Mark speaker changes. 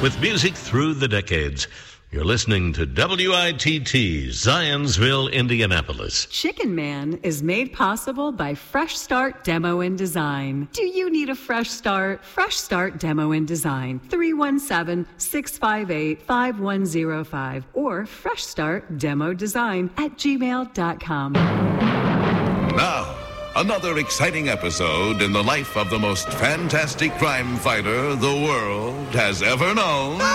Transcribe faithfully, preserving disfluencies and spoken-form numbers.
Speaker 1: with music through the decades. You're listening to W I T T, Zionsville, Indianapolis.
Speaker 2: Chicken Man is made possible by Fresh Start Demo and Design. Do you need a fresh start? Fresh Start Demo and Design, three one seven, six five eight, five one zero five or fresh start demo design at gmail dot com.
Speaker 3: Now, another exciting episode in the life of the most fantastic crime fighter the world has ever known.